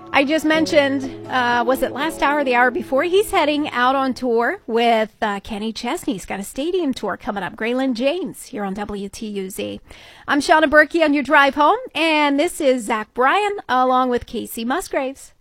I just mentioned, was it last hour or the hour before? He's heading out on tour with Kenny Chesney. He's got a stadium tour coming up. Graylin James here on WTUZ. I'm Shauna Berkey on your drive home, and this is Zach Bryan along with Casey Musgraves.